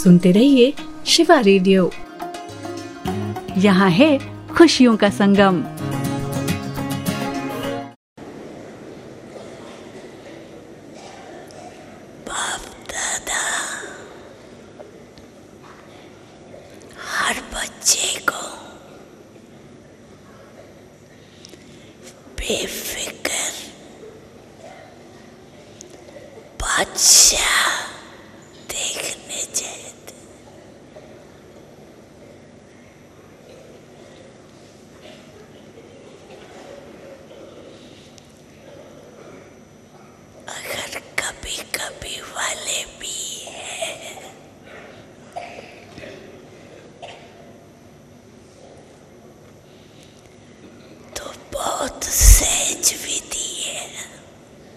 सुनते रहिए शिवा रेडियो। यहाँ है खुशियों का संगम। हर बच्चे को बेफिक्र बादशाह देखने चाहिए। अगर कभी कभी वाले भी हैं